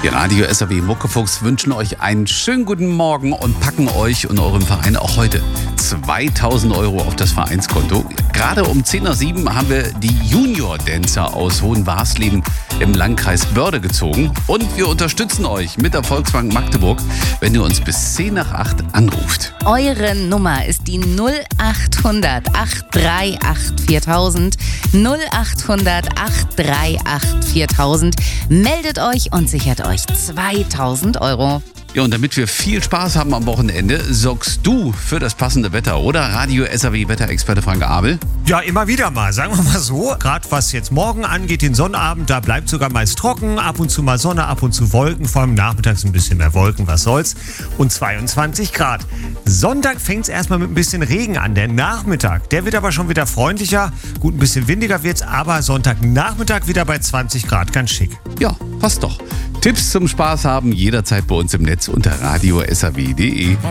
Die Radio SAW Muckefuchs wünschen euch einen schönen guten Morgen und packen euch und eurem Verein auch heute 2.000 € auf das Vereinskonto. Gerade um 10.07 Uhr haben wir die Junior-Dancer aus Hohenwarsleben im Landkreis Börde gezogen. Und wir unterstützen euch mit der Volksbank Magdeburg, wenn ihr uns bis 7:50 anruft. Eure Nummer ist die 0800 838 4000. 0800 838 4000. Meldet euch und sichert euch 2.000 €. Ja, und damit wir viel Spaß haben am Wochenende, sorgst du für das passende Wetter, oder? Radio SAW Wetterexperte Frank Abel. Ja, immer wieder mal, sagen wir mal so. Gerade was jetzt morgen angeht, den Sonnabend, da bleibt sogar meist trocken. Ab und zu mal Sonne, ab und zu Wolken. Vor allem nachmittags ein bisschen mehr Wolken, was soll's. Und 22 Grad. Sonntag fängt es erstmal mit ein bisschen Regen an. Der Nachmittag, der wird aber schon wieder freundlicher. Gut, ein bisschen windiger wird's, aber Sonntagnachmittag wieder bei 20 Grad. Ganz schick. Ja, passt doch. Tipps zum Spaß haben jederzeit bei uns im Netz unter radiosaw.de.